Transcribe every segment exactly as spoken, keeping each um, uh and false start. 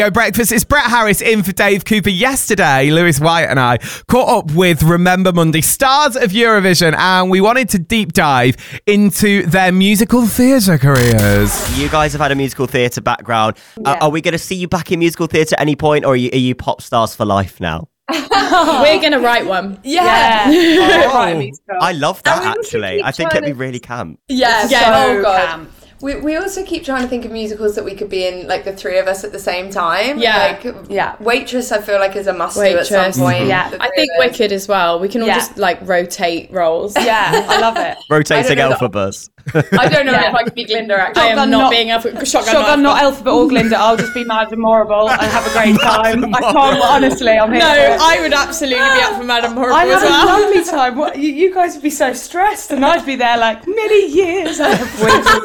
Go Breakfast. It's Brett Harris in for Dave Cooper. Yesterday, Lewis White and I caught up with Remember Monday, stars of Eurovision, and we wanted to deep dive into their musical theatre careers. You guys have had a musical theatre background. Yeah. Uh, are we going to see you back in musical theatre at any point, or are you, are you pop stars for life now? We're going to write one. Yeah. Yeah. Oh, write a musical. I love that, And we also actually. keep I think trying it'd be to- really camp. Yeah. So yeah. Oh, God. camp. We we also keep trying to think of musicals that we could be in, like the three of us at the same time. Yeah. Like, Yeah. Waitress, I feel like is a must do at Waitress. some point. Yeah. the I three think of us. Wicked as well. We can all Yeah. just like rotate roles. Yeah, I love it. Rotating know that- alphabas. I don't know Yeah. if I could be Glinda I actually. am Shotgun not, not- being up shotgun, Shotgun, not Alphabet or Glinda. I'll just be mad and horrible and have a great time. I can't, honestly, I'm here No, for it. I would absolutely be up for Madame Horrible I'd as have well. a lovely time. What, you, you guys would be so stressed, and I'd be there like many years. I have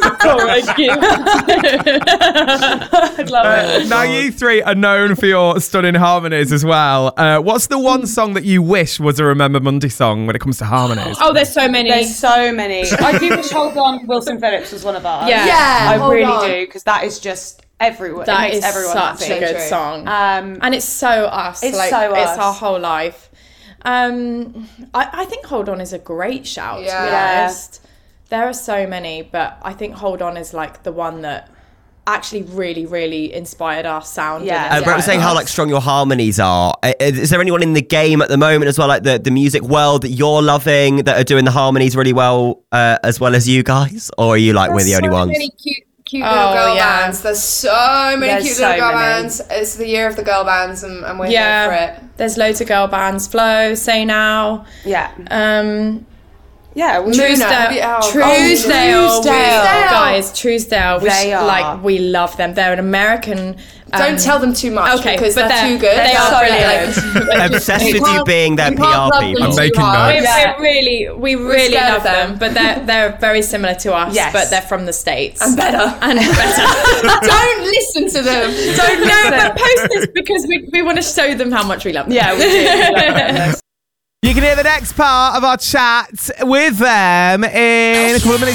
I'd love Uh, it. now, you three are known for your stunning harmonies as well. Uh, what's the one song that you wish was a Remember Monday song when it comes to harmonies? Oh, there's so many. There's so many. I do wish Hold On, Wilson Phillips was one of ours. Yeah. Yeah, I Hold really On. do, because that is just everywhere. it That makes is everyone such happy. a good True. song. Um, And it's so us. It's like, so It's us. our whole life. Um, I, I think Hold On is a great shout, to be Yeah. honest. There are so many, but I think Hold On is like the one that actually really, really inspired our sound. Yeah. and Uh, Brett was inspired saying how us. like strong your harmonies are. Uh, Is there anyone in the game at the moment as well, like the, the music world that you're loving, that are doing the harmonies really well, uh, as well as you guys? Or are you like, we're the There's only so ones? many cute, cute Oh, little girl yeah. bands. There's so many There's cute so little girl many. bands. It's the year of the girl bands, and, and we're Yeah. here for it. There's loads of girl bands. Flow, Say Now. yeah. Um, Yeah. We True. Truesdale, have you- oh, Truesdale, oh, we- Truesdale. guys, Truesdale. We They sh- are. like we love them. They're an American. um, Don't tell them too much okay, because but they're, they're- too good. they are So, brilliant. like, Obsessed you with you can't- being their you P can't R love people. them I'm too making hard. notes. We're, Yeah. we're really, we really scared love of them. them, but they're they're very similar to us. Yes. But they're from the States And better. and better. Don't listen to them. Don't know, but post this because we we want to show them how much we love them. Yeah, we do. We love it. You can hear the next part of our chat with them in a couple of minutes.